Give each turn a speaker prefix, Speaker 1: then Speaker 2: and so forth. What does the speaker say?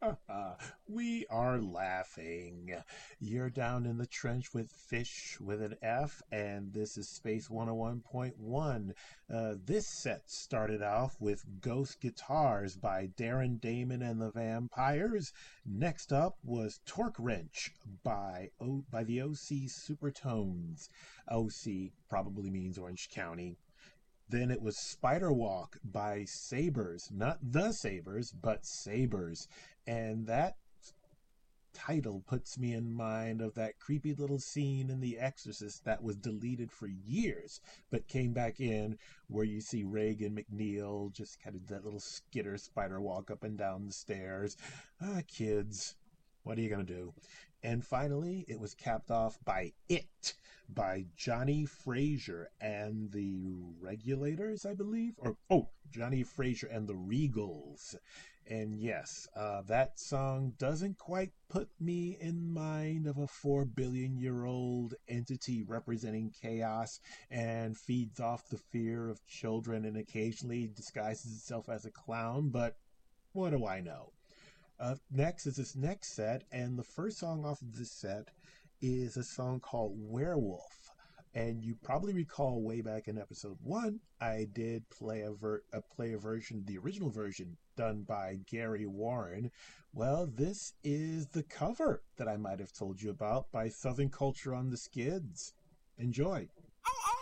Speaker 1: We are laughing. You're down in the trench with Fish with an F, and this is Space 101.1. This set started off with Ghost Guitars by Darren Damon and the Vampires. Next up was Torque Wrench by the OC Supertones. OC probably means Orange County. Then it was Spider Walk by Sabres. Not the Sabres, but Sabres. And that title puts me in mind of that creepy little scene in The Exorcist that was deleted for years, but came back in, where you see Reagan McNeil just kind of that little skitter spider walk up and down the stairs. Kids, what are you going to do? And finally, it was capped off by It by Johnny Frazier and the Regulators, I believe. Johnny Frazier and the Regals. And yes, that song doesn't quite put me in mind of a 4 billion-year-old entity representing chaos and feeds off the fear of children and occasionally disguises itself as a clown, but what do I know? Next is this next set, and the first song off of this set is a song called Werewolf. And you probably recall way back in episode 1, I did play a version, the original version, done by Gary Warren. Well, this is the cover that I might have told you about by Southern Culture on the Skids. Enjoy.